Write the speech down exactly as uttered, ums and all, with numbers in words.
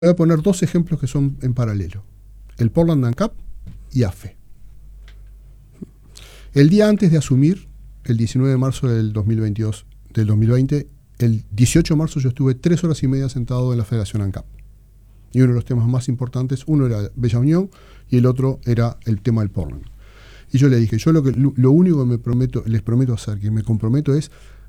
Voy a poner dos ejemplos que son en paralelo. El Portland ANCAP y AFE. El día antes de asumir, el diecinueve de marzo del dos mil veintidós, del dos mil veinte, el dieciocho de marzo yo estuve tres horas y media sentado en la Federación ANCAP. Y uno de los temas más importantes, uno era Bella Unión y el otro era el tema del Portland. Y yo le dije, yo lo, que, lo único que me prometo, les prometo hacer, que me comprometo es